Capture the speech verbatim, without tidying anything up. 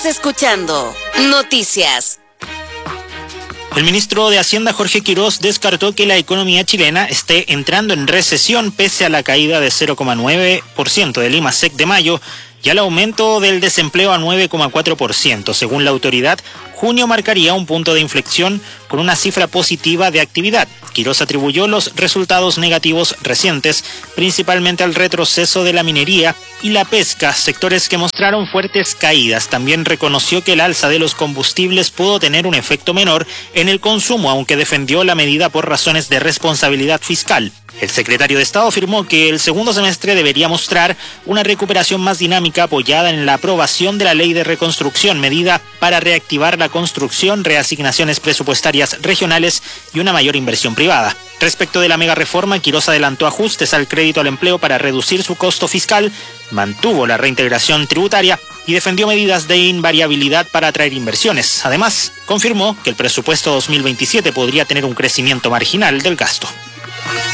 escuchando Noticias. El ministro de Hacienda, Jorge Quirós, descartó que la economía chilena esté entrando en recesión pese a la caída de cero coma nueve por ciento del IMASEC de mayo y al aumento del desempleo a nueve coma cuatro por ciento. Según la autoridad, junio marcaría un punto de inflexión con una cifra positiva de actividad. Quirós atribuyó los resultados negativos recientes principalmente al retroceso de la minería y la pesca, sectores que mostraron fuertes caídas. También reconoció que el alza de los combustibles pudo tener un efecto menor en el consumo, aunque defendió la medida por razones de responsabilidad fiscal. El secretario de Estado afirmó que el segundo semestre debería mostrar una recuperación más dinámica apoyada en la aprobación de la Ley de Reconstrucción, medida para reactivar la construcción, reasignaciones presupuestarias regionales y una mayor inversión privada. Respecto de la mega reforma, Quirós adelantó ajustes al crédito al empleo para reducir su costo fiscal, mantuvo la reintegración tributaria y defendió medidas de invariabilidad para atraer inversiones. Además, confirmó que el presupuesto dos mil veintisiete podría tener un crecimiento marginal del gasto.